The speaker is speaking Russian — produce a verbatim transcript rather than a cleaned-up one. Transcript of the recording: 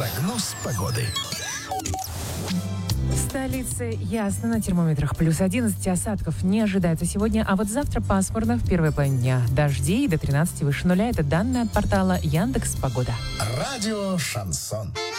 Прогноз погоды. В столице ясно, на термометрах плюс одиннадцать, осадков не ожидается сегодня, а вот завтра пасмурно в первой половине дня. Дожди до тринадцати выше нуля. Это данные от портала Яндекс.Погода. Радио «Шансон».